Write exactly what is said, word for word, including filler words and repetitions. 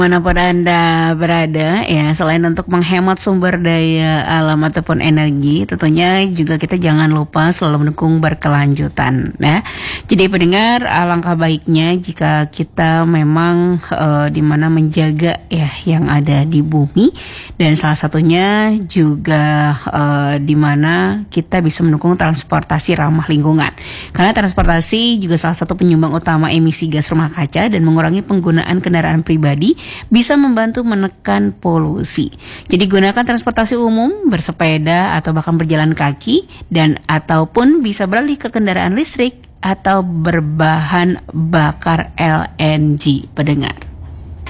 Manapun Anda berada ya, selain untuk menghemat sumber daya alam ataupun energi, tentunya juga kita jangan lupa selalu mendukung berkelanjutan ya. Jadi pendengar, alangkah baiknya jika kita memang uh, di mana menjaga ya yang ada di bumi, dan salah satunya juga uh, di mana kita bisa mendukung transportasi ramah lingkungan. Karena transportasi juga salah satu penyumbang utama emisi gas rumah kaca, dan mengurangi penggunaan kendaraan pribadi bisa membantu menekan polusi. Jadi gunakan transportasi umum, bersepeda atau bahkan berjalan kaki, dan ataupun bisa beralih ke kendaraan listrik atau berbahan bakar L N G, pendengar.